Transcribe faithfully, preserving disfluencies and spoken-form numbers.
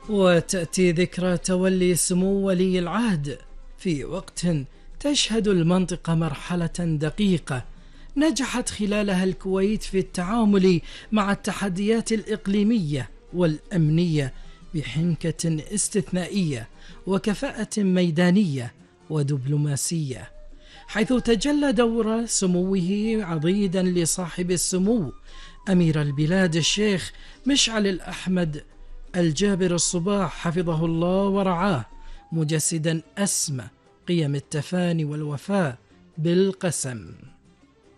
وتأتي ذكرى تولي سمو ولي العهد في وقت تشهد المنطقة مرحلة دقيقة نجحت خلالها الكويت في التعامل مع التحديات الإقليمية والأمنية بحنكة استثنائية وكفاءة ميدانية ودبلوماسية، حيث تجلى دور سموه عضيدا لصاحب السمو أمير البلاد الشيخ مشعل الأحمد الجابر الصباح حفظه الله ورعاه، مجسدا أسمى قيم التفاني والوفاء بالقسم.